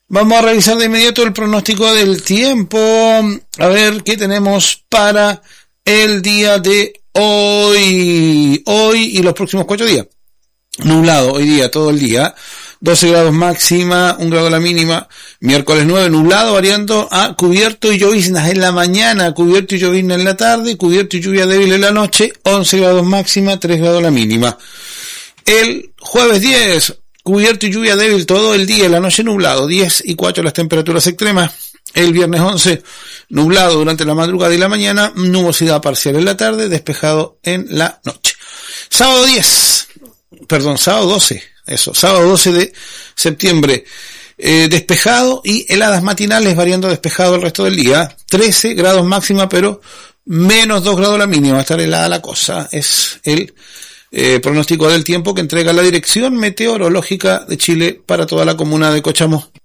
Vamos a revisar de inmediato el pronóstico del tiempo. A ver qué tenemos para el día de hoy. Hoy y los próximos 4 días. Nublado hoy día, todo el día. 12 grados máxima, 1 grado la mínima. Miércoles 9, nublado, variando a cubierto y lloviznas en la mañana, cubierto y llovizna en la tarde, cubierto y lluvia débil en la noche. 11 grados máxima, 3 grados la mínima. El jueves 10, cubierto y lluvia débil todo el día, en la noche nublado, 10 y 4 las temperaturas extremas. El viernes 11, nublado durante la madrugada y la mañana, nubosidad parcial en la tarde, despejado en la noche. Sábado 12 de septiembre, despejado y heladas matinales, variando despejado el resto del día. 13 grados máxima, pero menos 2 grados la mínima, va a estar helada la cosa. Es el pronóstico del tiempo que entrega la Dirección Meteorológica de Chile para toda la comuna de Cochamó.